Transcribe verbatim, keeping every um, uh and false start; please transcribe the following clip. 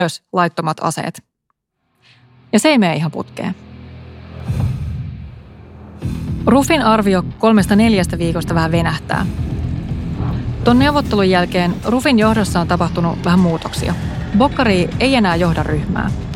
myös laittomat aseet. Ja se ei mene ihan putkeen. Rufin arvio kolmesta neljästä viikosta vähän venähtää. Ton neuvottelun jälkeen Rufin johdossa on tapahtunut vähän muutoksia. Bokkari ei enää johda ryhmää.